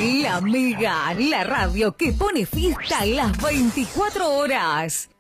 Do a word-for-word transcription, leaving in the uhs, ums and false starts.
La Mega, la radio que pone fiesta las veinticuatro horas.